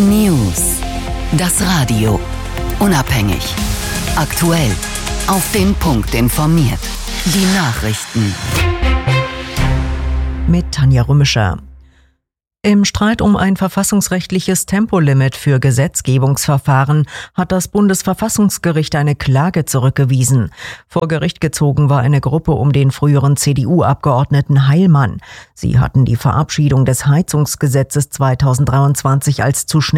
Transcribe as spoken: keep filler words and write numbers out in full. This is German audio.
News. Das Radio. Unabhängig. Aktuell. Auf den Punkt informiert. Die Nachrichten. Mit Tanja Rümischer. Im Streit um ein verfassungsrechtliches Tempolimit für Gesetzgebungsverfahren hat das Bundesverfassungsgericht eine Klage zurückgewiesen. Vor Gericht gezogen war eine Gruppe um den früheren C D U-Abgeordneten Heilmann. Sie hatten die Verabschiedung des Heizungsgesetzes zweitausenddreiundzwanzig als zu schnell